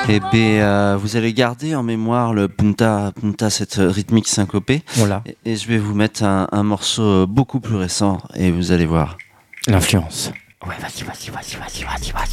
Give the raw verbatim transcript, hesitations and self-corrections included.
Et bien, euh, vous allez garder en mémoire le punta, punta, cette rythmique syncopée. Voilà. Et, et je vais vous mettre un, un morceau beaucoup plus récent et vous allez voir. L'influence. Ouais, vas-y, vas-y, vas-y, vas-y, vas-y, vas-y.